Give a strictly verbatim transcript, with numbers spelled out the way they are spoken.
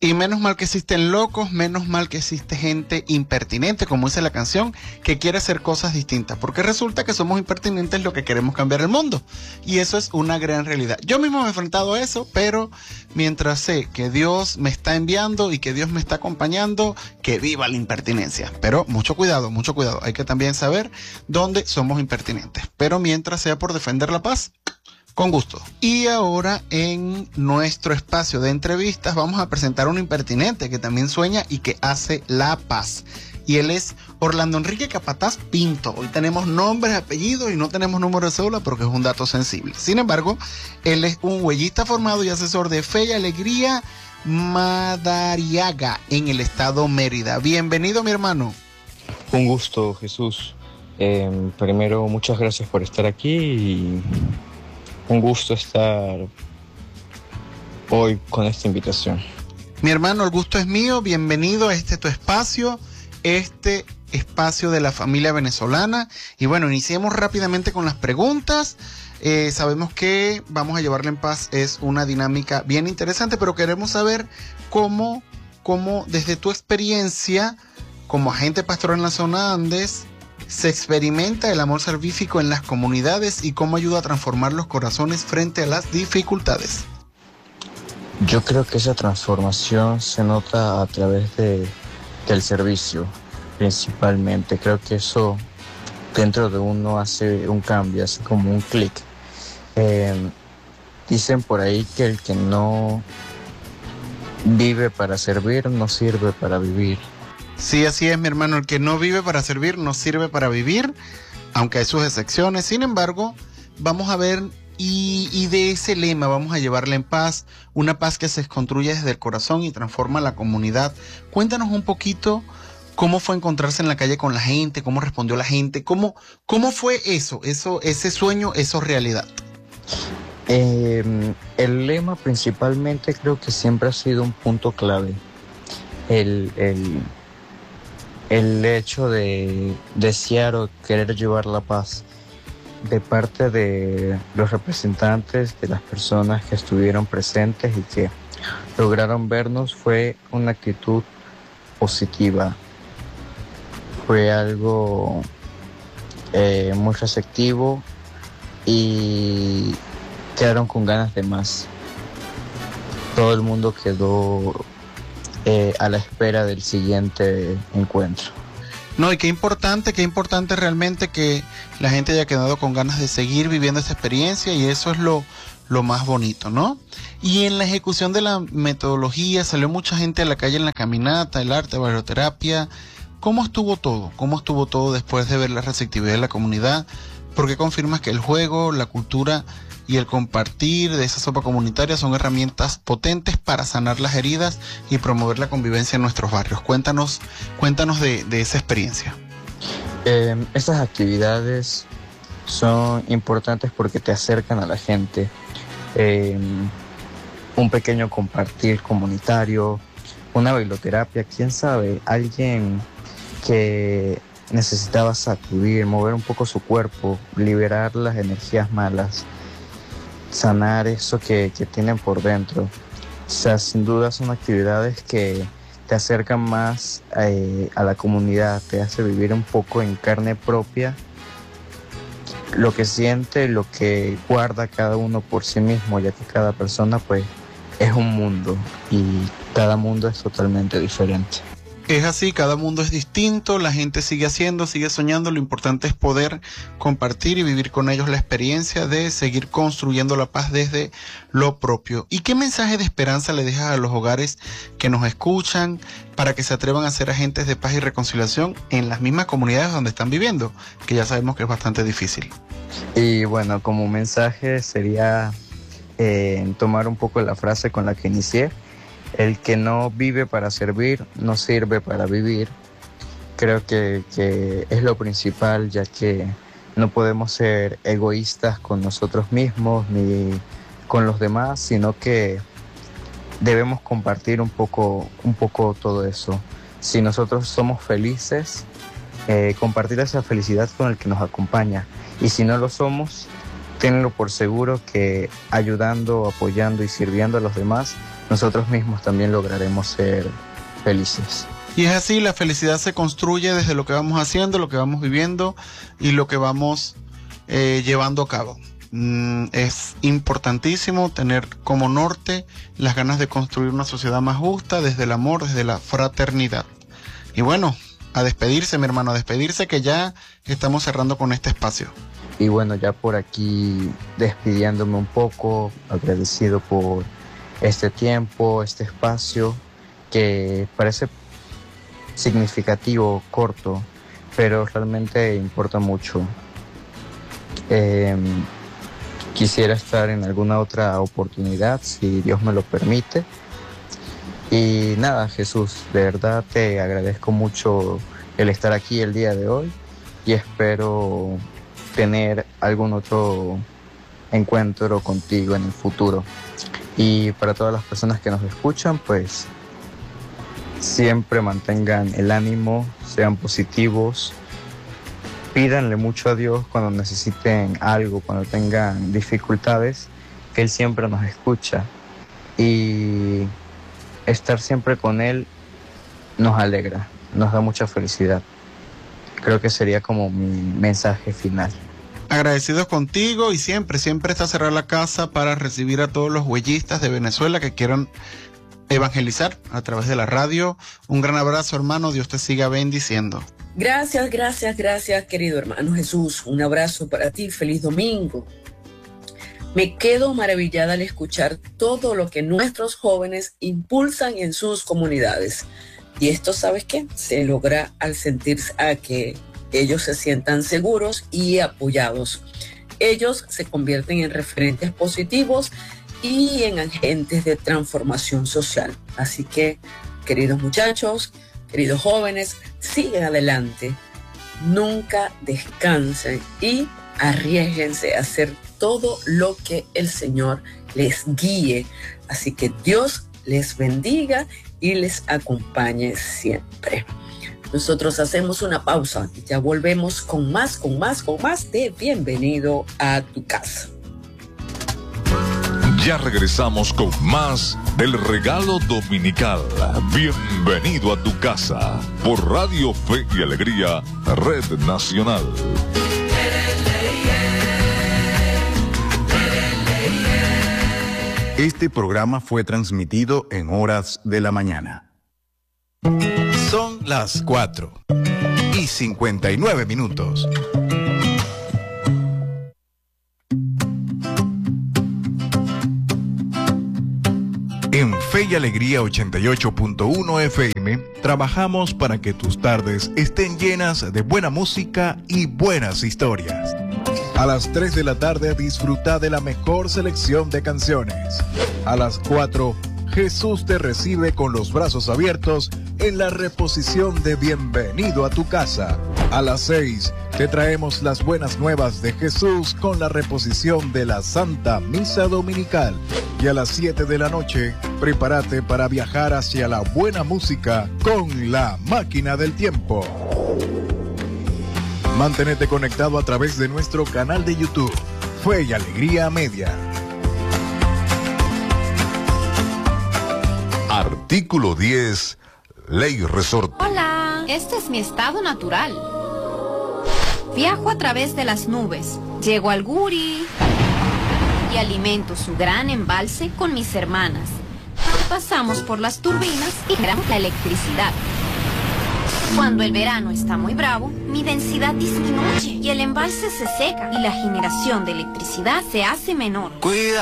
Y menos mal que existen locos, menos mal que existe gente impertinente, como dice la canción, que quiere hacer cosas distintas. Porque resulta que somos impertinentes lo que queremos cambiar el mundo. Y eso es una gran realidad. Yo mismo me he enfrentado a eso, pero mientras sé que Dios me está enviando y que Dios me está acompañando, que viva la impertinencia. Pero mucho cuidado, mucho cuidado. Hay que también saber dónde somos impertinentes. Pero mientras sea por defender la paz, con gusto. Y ahora en nuestro espacio de entrevistas vamos a presentar a un impertinente que también sueña y que hace la paz. Y él es Orlando Enrique Capataz Pinto. Hoy tenemos nombres, apellidos y no tenemos número de cédula porque es un dato sensible. Sin embargo, él es un huellista formado y asesor de Fe y Alegría Madariaga en el estado Mérida. Bienvenido, mi hermano. Un gusto, Jesús. Eh, primero, muchas gracias por estar aquí y un gusto estar hoy con esta invitación. Mi hermano, el gusto es mío. Bienvenido a este tu espacio, este espacio de la familia venezolana. Y bueno, iniciemos rápidamente con las preguntas. Eh, sabemos que Vamos a Llevarla en Paz es una dinámica bien interesante, pero queremos saber cómo, cómo desde tu experiencia como agente pastoral en la zona Andes, se experimenta el amor salvífico en las comunidades y cómo ayuda a transformar los corazones frente a las dificultades. Yo creo que esa transformación se nota a través de, del servicio, principalmente. Creo que eso dentro de uno hace un cambio, hace como un clic. Eh, dicen por ahí que el que no vive para servir no sirve para vivir. Sí, así es, mi hermano. El que no vive para servir no sirve para vivir, aunque hay sus excepciones. Sin embargo, vamos a ver, y, y de ese lema vamos a llevarla en paz, una paz que se construye desde el corazón y transforma la comunidad. Cuéntanos un poquito cómo fue encontrarse en la calle con la gente, cómo respondió la gente, cómo, cómo fue eso, eso, ese sueño, eso realidad. Eh, el lema principalmente creo que siempre ha sido un punto clave. El... el El hecho de desear o querer llevar la paz de parte de los representantes de las personas que estuvieron presentes y que lograron vernos fue una actitud positiva. Fue algo eh, muy receptivo y quedaron con ganas de más. Todo el mundo quedó Eh, a la espera del siguiente encuentro. No, y qué importante, qué importante realmente que la gente haya quedado con ganas de seguir viviendo esta experiencia, y eso es lo, lo más bonito, ¿no? Y en la ejecución de la metodología salió mucha gente a la calle en la caminata, el arte, la barrioterapia. ¿Cómo estuvo todo? ¿Cómo estuvo todo después de ver la receptividad de la comunidad? ¿Por qué confirmas que el juego, la cultura y el compartir de esa sopa comunitaria son herramientas potentes para sanar las heridas y promover la convivencia en nuestros barrios? Cuéntanos, cuéntanos de, de esa experiencia. Eh, estas actividades son importantes porque te acercan a la gente. Eh, un pequeño compartir comunitario, una bailoterapia, quién sabe, alguien que necesitaba sacudir, mover un poco su cuerpo, liberar las energías malas, sanar eso que, que tienen por dentro. O sea, sin duda son actividades que te acercan más eh, a la comunidad, te hace vivir un poco en carne propia lo que siente, lo que guarda cada uno por sí mismo, ya que cada persona pues es un mundo y cada mundo es totalmente diferente. Es así, cada mundo es distinto, la gente sigue haciendo, sigue soñando, lo importante es poder compartir y vivir con ellos la experiencia de seguir construyendo la paz desde lo propio. ¿Y qué mensaje de esperanza le dejas a los hogares que nos escuchan para que se atrevan a ser agentes de paz y reconciliación en las mismas comunidades donde están viviendo, que ya sabemos que es bastante difícil? Y bueno, como mensaje sería eh, tomar un poco la frase con la que inicié: el que no vive para servir, no sirve para vivir. Creo que, que es lo principal, ya que no podemos ser egoístas con nosotros mismos ni con los demás, sino que debemos compartir un poco, un poco todo eso. Si nosotros somos felices, eh, compartir esa felicidad con el que nos acompaña. Y si no lo somos, tenlo por seguro que ayudando, apoyando y sirviendo a los demás, nosotros mismos también lograremos ser felices. Y es así, la felicidad se construye desde lo que vamos haciendo, lo que vamos viviendo y lo que vamos eh, llevando a cabo. Mm, es importantísimo tener como norte las ganas de construir una sociedad más justa desde el amor, desde la fraternidad. Y bueno, a despedirse, mi hermano, a despedirse, que ya estamos cerrando con este espacio. Y bueno, ya por aquí despidiéndome un poco, agradecido por este tiempo, este espacio, que parece significativo, corto, pero realmente importa mucho. Eh, quisiera estar en alguna otra oportunidad, si Dios me lo permite. Y nada, Jesús, de verdad te agradezco mucho el estar aquí el día de hoy y espero tener algún otro encuentro contigo en el futuro. Y para todas las personas que nos escuchan, pues siempre mantengan el ánimo, sean positivos, pídanle mucho a Dios cuando necesiten algo, cuando tengan dificultades, que Él siempre nos escucha. Y estar siempre con Él nos alegra, nos da mucha felicidad. Creo que sería como mi mensaje final. Agradecidos contigo y siempre, siempre está cerrada la casa para recibir a todos los huellistas de Venezuela que quieran evangelizar a través de la radio. Un gran abrazo, hermano, Dios te siga bendiciendo. Gracias, gracias, gracias, querido hermano Jesús. Un abrazo para ti, feliz domingo. Me quedo maravillada al escuchar todo lo que nuestros jóvenes impulsan en sus comunidades. Y esto, ¿sabes qué? Se logra al sentirse a que ellos se sientan seguros y apoyados. Ellos se convierten en referentes positivos y en agentes de transformación social. Así que, queridos muchachos, queridos jóvenes, sigan adelante. Nunca descansen y arriésguense a hacer todo lo que el Señor les guíe. Así que Dios les bendiga y les acompañe siempre. Nosotros hacemos una pausa y ya volvemos con más, con más, con más de Bienvenido a tu casa. Ya regresamos con más del regalo dominical. Bienvenido a tu casa por Radio Fe y Alegría, Red Nacional. Este programa fue transmitido en horas de la mañana. Son las cuatro y cincuenta y nueve minutos. En Fe y Alegría ochenta y ocho punto uno F M trabajamos para que tus tardes estén llenas de buena música y buenas historias. A las tres de la tarde disfruta de la mejor selección de canciones. A las cuatro, Jesús te recibe con los brazos abiertos en la reposición de Bienvenido a tu casa. A las seis, te traemos las buenas nuevas de Jesús con la reposición de la Santa Misa Dominical. Y a las siete de la noche, prepárate para viajar hacia la buena música con La Máquina del Tiempo. Manténete conectado a través de nuestro canal de YouTube, Fe y Alegría Media. Artículo diez, Ley Resorte. Hola, este es mi estado natural. Viajo a través de las nubes, llego al Guri y alimento su gran embalse con mis hermanas. Pasamos por las turbinas y generamos la electricidad. Cuando el verano está muy bravo, mi densidad disminuye y el embalse se seca y la generación de electricidad se hace menor. Cuida.